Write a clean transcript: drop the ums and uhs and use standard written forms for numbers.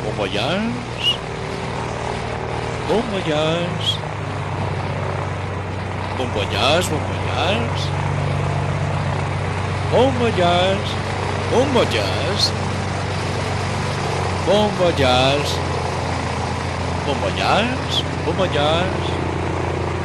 Bon voyage. Bon voyage. Bon voyage, bon voyage. Bon voyage. Bon voyage. Bon voyage. Bon voyage. Bon voyage.